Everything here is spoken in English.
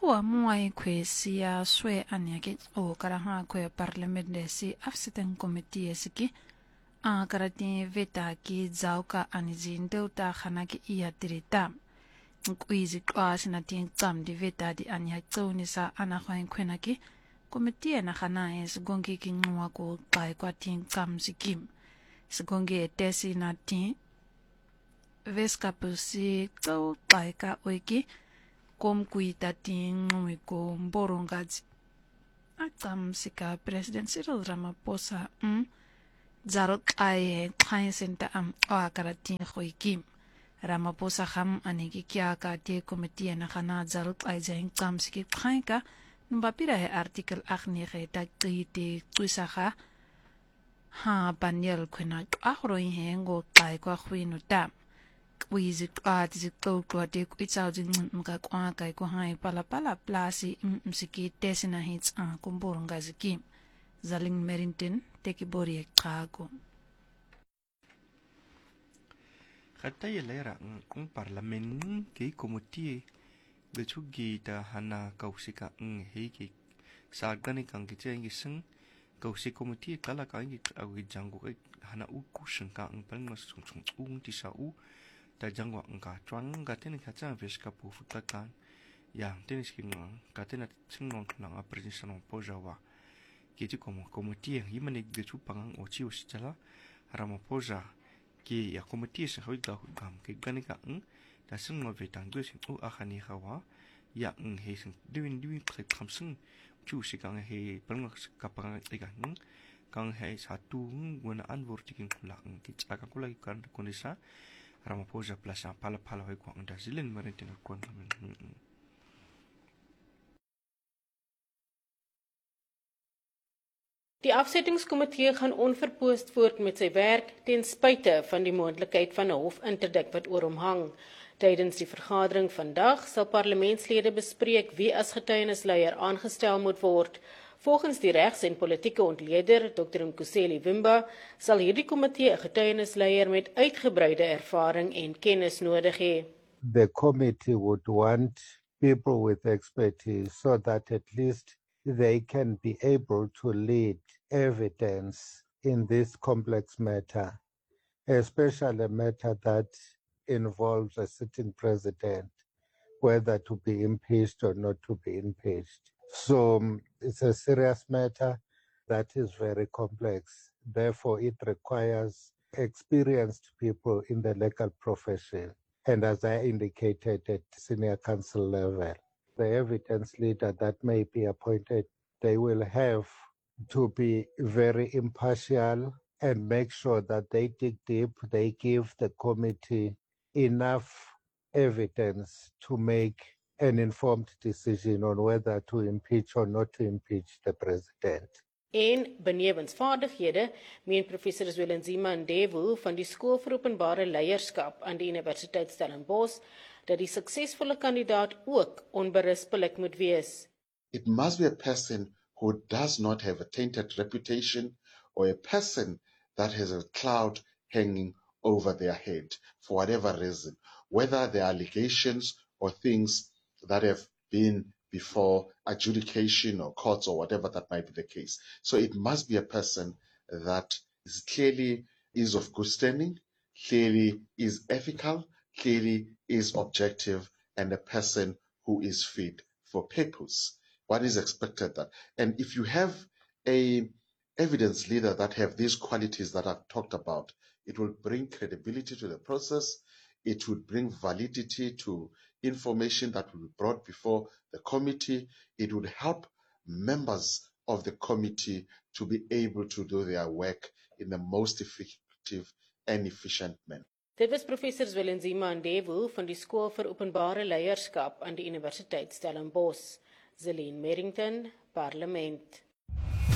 Kwa mwai kwe siya swe anyake o karaha kwe parliamente si afseten komitie siki a karati veta ki zauka anizin deuta khanaki iya tirita kwizi kwa sinatin tsam di veta di anya tsoni sa ana khwain khwenaki komitie na khana es gongi ki ngwa ko kai kwa tin tsam sikim sgongi tesi na tin veskapusi tso kai ka oiki kom kuita tin ngui ko borongazi atam sika president Cyril Ramaphosa zarok ay khain senta am akaratin khoikim Ramaphosa kham aniki kya ka te committee na khana zarok ay zain kam siki khain ka numbapira he article akhni khe ta qiti tsusaha ha panel khuna ahroin he ngo kai kwa khwinu ta wizi ati zikokwa te kuitsaudi mga kwa kai ko hai pala plasi msiki tesina hits kumburunga ziki zaling merintin teki bori kago Kata lera ng parlamen kay komitie betugi ta hana kausika heki sagani kang kiteng iseng kausik komitie kala kang awi janggo hana ukuseng kang palmas chung tisa ta jangwa ngka chuang gaten khacha veska pu futakan yang tenis king gaten singong nang president pojawa kiti komitie himani betu pangang ochi usichala Ramaphosa ki ya komitie se hoida gam ke ganika ta singno vetang du sing akhani khawa ya he sing duin klep khamsing chu sikang he palmas kapang ikan kang he satu guna anwur tiking kulang ki chaka kulai kan kondisa Ramaphosa plus pala hoi kwa anda zilin maritin kwa Die afsettingskomitee gaan onverpoost voort met sy werk ten spyte van die moontlikheid van 'n hofinterdik wat oor hom hang. Tydens die vergadering vandag sal parlementslede bespreek wie as getuienisleier aangestel moet word. Volgens die regs- en politieke ontleder Dr. Mkhuseli Vimba sal hierdie komitee 'n getuienisleier met uitgebreide ervaring en kennis nodig hê. The committee would want people with expertise so that at least they can be able to lead evidence in this complex matter, especially a matter that involves a sitting president, whether to be impeached or not to be impeached. So it's a serious matter that is very complex. Therefore, it requires experienced people in the legal profession. And as I indicated at senior council level, the evidence leader that may be appointed, they will have to be very impartial and make sure that they dig deep, they give the committee enough evidence to make an informed decision on whether to impeach or not to impeach the president. En benewens vaardighede, meen professor Zwelinzima Ndevu van die Skool vir Openbare Leierskap aan die Universiteit Stellenbosch, dat die suksesvolle kandidaat ook onberispelik moet wees. It must be a person who does not have a tainted reputation or a person that has a cloud hanging over their head for whatever reason, whether there are allegations or things that have been before adjudication or courts or whatever that might be the case. So it must be a person that is clearly is of good standing, clearly is ethical, clearly is objective, and a person who is fit for purpose. What is expected that, and if you have a evidence leader that have these qualities that I've talked about, it will bring credibility to the process. It would bring validity to information that will be brought before the committee. It would help members of the committee to be able to do their work in the most effective and efficient manner. Dit was professor Zwelinzima Ndevu van die Skool vir Openbare Leierskap aan die Universiteit Stellenbosch. Zelene Merrington, Parlement.